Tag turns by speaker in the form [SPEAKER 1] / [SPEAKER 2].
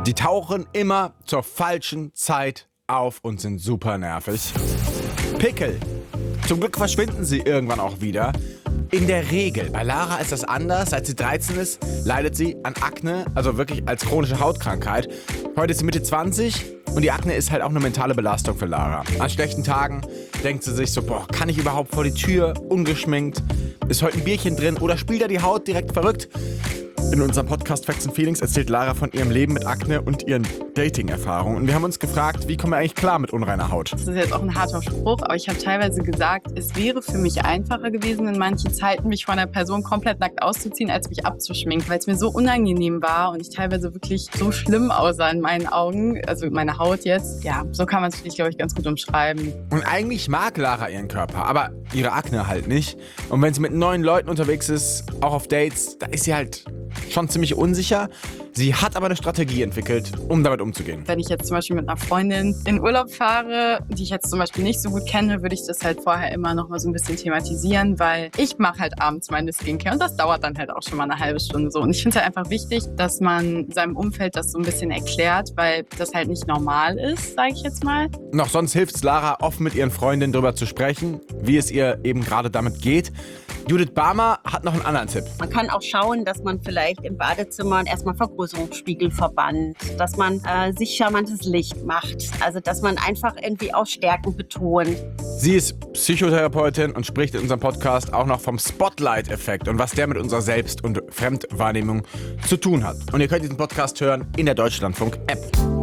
[SPEAKER 1] Die tauchen immer zur falschen Zeit auf und sind super nervig. Pickel. Zum Glück verschwinden sie irgendwann auch wieder. In der Regel. Bei Lara ist das anders. Seit sie 13 ist, leidet sie an Akne, also wirklich als chronische Hautkrankheit. Heute ist sie Mitte 20 und die Akne ist halt auch eine mentale Belastung für Lara. An schlechten Tagen denkt sie sich so, kann ich überhaupt vor die Tür, ungeschminkt? Ist heute ein Bierchen drin oder spielt da die Haut direkt verrückt? In unserem Podcast Facts and Feelings erzählt Lara von ihrem Leben mit Akne und ihren Dating-Erfahrungen. Und wir haben uns gefragt, wie kommen wir eigentlich klar mit unreiner Haut?
[SPEAKER 2] Das ist jetzt auch ein harter Spruch, aber ich habe teilweise gesagt, es wäre für mich einfacher gewesen, in manchen Zeiten mich von einer Person komplett nackt auszuziehen, als mich abzuschminken, weil es mir so unangenehm war und ich teilweise wirklich so schlimm aussah in meinen Augen, also meine Haut jetzt. Ja, so kann man es wirklich, glaube ich, ganz gut umschreiben.
[SPEAKER 1] Und eigentlich mag Lara ihren Körper, aber ihre Akne halt nicht. Und wenn sie mit neuen Leuten unterwegs ist, auch auf Dates, da ist sie halt schon ziemlich unsicher. Sie hat aber eine Strategie entwickelt, um damit umzugehen.
[SPEAKER 2] Wenn ich jetzt zum Beispiel mit einer Freundin in Urlaub fahre, die ich jetzt zum Beispiel nicht so gut kenne, würde ich das halt vorher immer noch mal so ein bisschen thematisieren, weil ich mache halt abends meine Skincare und das dauert dann halt auch schon mal eine halbe Stunde so. Und ich finde es halt einfach wichtig, dass man seinem Umfeld das so ein bisschen erklärt, weil das halt nicht normal ist, sage ich jetzt mal.
[SPEAKER 1] Noch sonst hilft es Lara, offen mit ihren Freundinnen darüber zu sprechen, wie es ihr eben gerade damit geht. Judith Barmer hat noch einen anderen Tipp.
[SPEAKER 3] Man kann auch schauen, dass man vielleicht im Badezimmer erstmal Vergrößerungsspiegel verbannt, dass man sich charmantes Licht macht, also dass man einfach irgendwie auch Stärken betont.
[SPEAKER 1] Sie ist Psychotherapeutin und spricht in unserem Podcast auch noch vom Spotlight-Effekt und was der mit unserer Selbst- und Fremdwahrnehmung zu tun hat. Und ihr könnt diesen Podcast hören in der Deutschlandfunk-App.